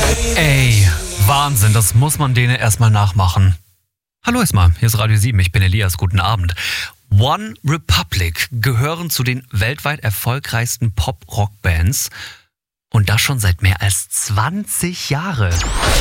Ey, Wahnsinn, das muss man denen erstmal nachmachen. Hallo erstmal, hier ist Radio 7, ich bin Elias, guten Abend. One Republic gehören zu den weltweit erfolgreichsten Pop-Rock-Bands und das schon seit mehr als 20 Jahren.